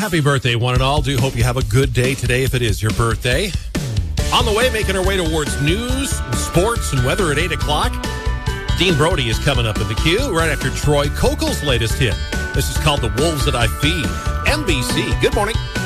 Happy birthday, one and all. Do hope you have a good day today if it is your birthday. On the way, making our way towards news, sports, and weather at 8 o'clock. Dean Brody is coming up in the queue right after Troy Kokel's latest hit. This is called The Wolves That I Feed. NBC. Good morning.